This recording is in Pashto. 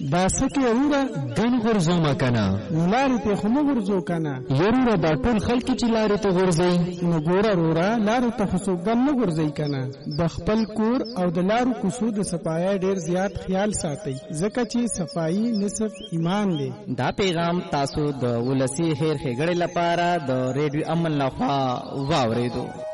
دا سکه وروره ګن غرزومه کنه نو لارې ته خو مه غورځو کنه یروره دا ټول خلک چې لارې ته غورځي نو ګوره وروره لارو ته خو څوک ګن نه غورځوي کنه د خپل کور او د لارو کوڅو د صفایۍ ډېر زیات خیال ساتئ ځکه چې صفایي نصف ایمان دی. دا پیغام تاسو د ولسی خیر ښېګړې لپاره د ریډیو امن لخوا واورېدو.